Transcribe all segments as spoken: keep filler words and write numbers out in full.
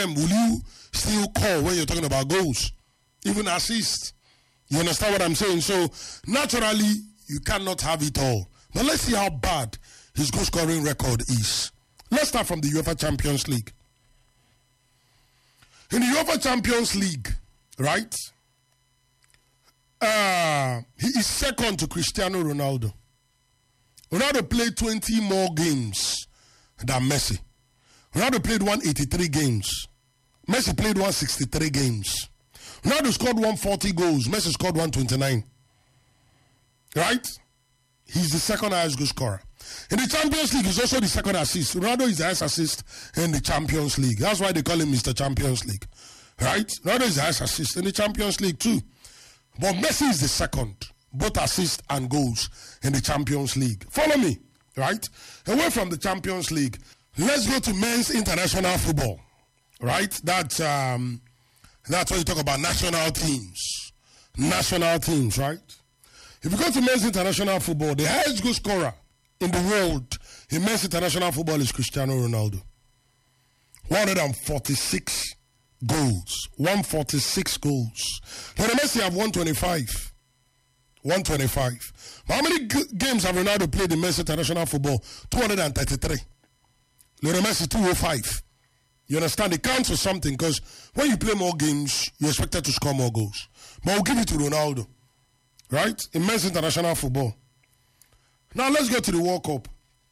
will you still call when you're talking about goals, even assists? You understand what I'm saying? So naturally, you cannot have it all. But let's see how bad his goal scoring record is. Let's start from the UEFA Champions League. In the UEFA Champions League, right? Uh, he is second to Cristiano Ronaldo. Ronaldo played twenty more games than Messi. Ronaldo played one hundred eighty-three games. Messi played one hundred sixty-three games. Ronaldo scored one hundred forty goals. Messi scored one hundred twenty-nine. Right? He's the second highest goal scorer. In the Champions League, he's also the second assist. Ronaldo is the highest assist in the Champions League. That's why they call him Mister Champions League. Right? Ronaldo is the highest assist in the Champions League too. But Messi is the second, both assists and goals in the Champions League. Follow me, right? Away from the Champions League, let's go to men's international football, right? That's, um, that's when you talk about national teams. National teams, right? If you go to men's international football, the highest goal scorer in the world in men's international football is Cristiano Ronaldo. one hundred forty-six goals. one hundred forty-six goals. Lionel Messi have one hundred twenty-five. one hundred twenty-five. But how many g- games have Ronaldo played in men's international football? two hundred thirty-three. Lionel Messi two hundred five. You understand? It counts for something because when you play more games, you're expected to score more goals. But we'll give it to Ronaldo. Right? In men's international football. Now let's go to the World Cup.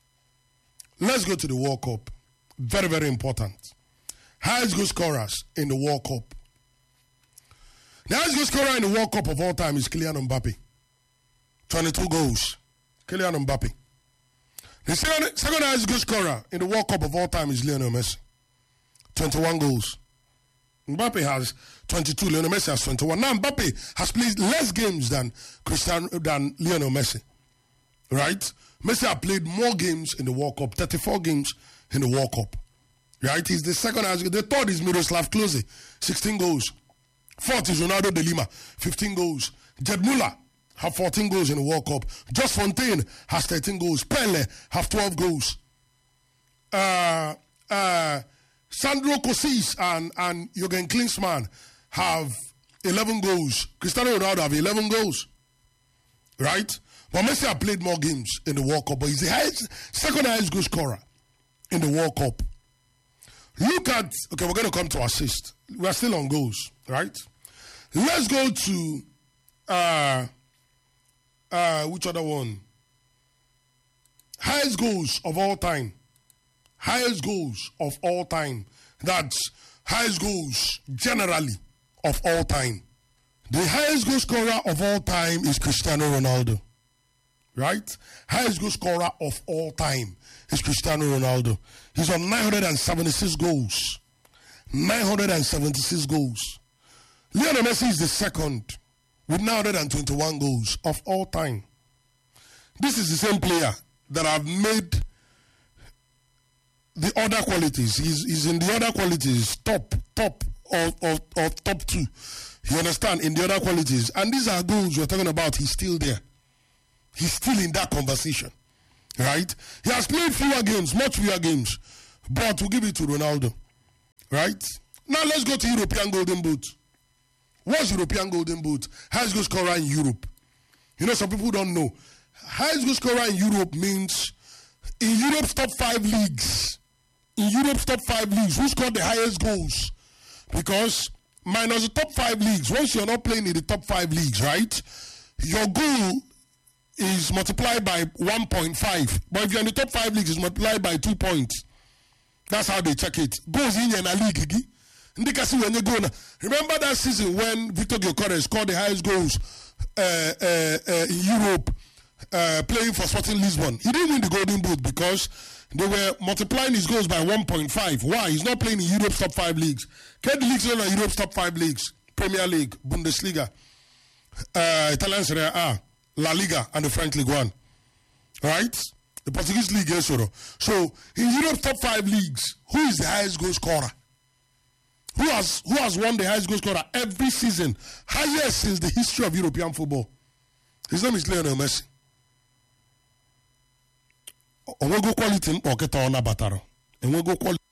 Let's go to the World Cup. Very, very important. Highest goal scorers in the World Cup. The highest goal scorer in the World Cup of all time is Kylian Mbappe. twenty-two goals. Kylian Mbappe. The second, second highest goal scorer in the World Cup of all time is Lionel Messi. twenty-one goals. Mbappe has twenty-two. Lionel Messi has twenty-one. Now Mbappe has played less games than Cristiano than Lionel Messi. Right? Messi has played more games in the World Cup. thirty-four games in the World Cup. Right? He's the second highest. The third is Miroslav Klose, sixteen goals. Fourth is Ronaldo de Lima, fifteen goals. Gerd Müller have fourteen goals in the World Cup. Just Fontaine has thirteen goals. Pele have twelve goals. Uh, uh, Sandro Kossis and, and Jürgen Klinsmann have eleven goals. Cristiano Ronaldo have eleven goals. Right? But Messi have played more games in the World Cup, but he's the highest, second highest goal scorer in the World Cup. Look at, okay, we're going to come to assist. We're still on goals, right? Let's go to, uh, uh, which other one? Highest goals of all time. Highest goals of all time. That's highest goals generally of all time. The highest goal scorer of all time is Cristiano Ronaldo. Right? Highest goal scorer of all time is Cristiano Ronaldo. He's on nine hundred seventy-six goals. nine hundred seventy-six goals. Lionel Messi is the second with nine hundred twenty-one goals of all time. This is the same player that have made the other qualities. He's, he's in the other qualities, top, top, or, or, or top two. You understand? In the other qualities. And these are goals we're talking about. He's still there. He's still in that conversation, right? He has played fewer games, much fewer games, but we'll give it to Ronaldo, right? Now let's go to European Golden Boot. What's European Golden Boot? Highest goal scorer in Europe. You know, some people don't know. Highest goal scorer in Europe means in Europe's top five leagues, in Europe's top five leagues, who scored the highest goals? Because minus the top five leagues, once you're not playing in the top five leagues, right, your goal is multiplied by one point five. But if you're in the top five leagues, it's multiplied by two points. That's how they check it. Goals in a league. Remember that season when Victor Gyökeres scored the highest goals uh, uh, uh, in Europe, uh, playing for Sporting Lisbon? He didn't win the Golden Boot because they were multiplying his goals by one point five. Why? He's not playing in Europe's top five leagues. Can the leagues are Europe's top five leagues? Premier League, Bundesliga, uh, Italian Serie A, La Liga, and the French League One. Right? The Portuguese League, yes, sir. So, in Europe's top five leagues, who is the highest goal scorer? Who has who has won the highest goal scorer every season? Highest since the history of European football. His name is Lionel Messi. Onwego quality or get on a bataro. Onwego quality.